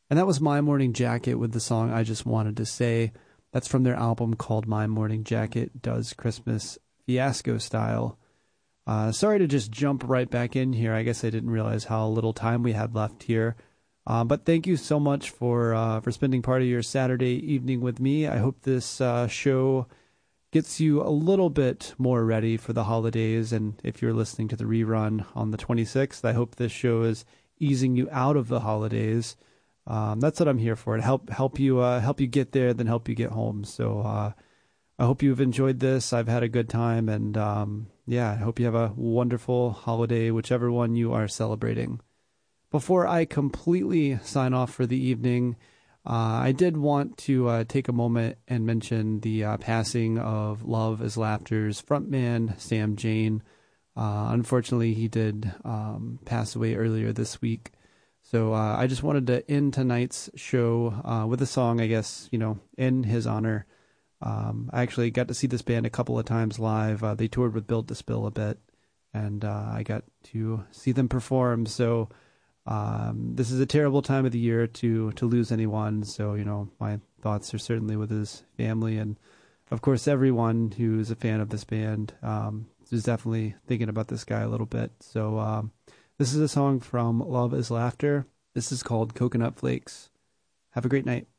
And that was My Morning Jacket with the song I Just Wanted to Say. That's from their album called My Morning Jacket Does Christmas Fiasco Style. Sorry to just jump right back in here. I guess I didn't realize how little time we had left here. But thank you so much for spending part of your Saturday evening with me. I hope this show gets you a little bit more ready for the holidays. And if you're listening to the rerun on the 26th, I hope this show is easing you out of the holidays. That's what I'm here for, to help you get there, then help you get home. So I hope you've enjoyed this. I've had a good time, and I hope you have a wonderful holiday, whichever one you are celebrating. Before I completely sign off for the evening, I did want to take a moment and mention the passing of Love is Laughter's frontman, Sam Jane. Unfortunately, he did pass away earlier this week. So I just wanted to end tonight's show with a song, I guess, in his honor. I actually got to see this band a couple of times live. They toured with Built to Spill a bit, and I got to see them perform. So this is a terrible time of the year to lose anyone. So, my thoughts are certainly with his family, and of course everyone who's a fan of this band is definitely thinking about this guy a little bit. So this is a song from Love is Laughter. This is called Coconut Flakes. Have a great night.